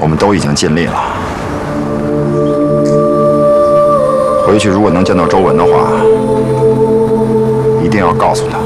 我们都已经尽力了。回去如果能见到周文的话，一定要告诉他，